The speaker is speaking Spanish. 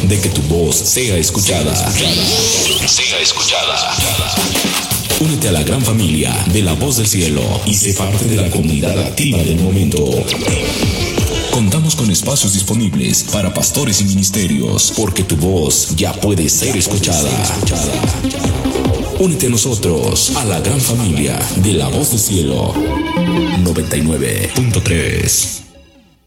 de que tu voz sea escuchada. Únete a la gran familia de La Voz del Cielo y sé parte de la comunidad activa del momento. Contamos con espacios disponibles para pastores y ministerios, porque tu voz ya puede ser escuchada. Únete a nosotros, a la gran familia de La Voz del Cielo 99.3.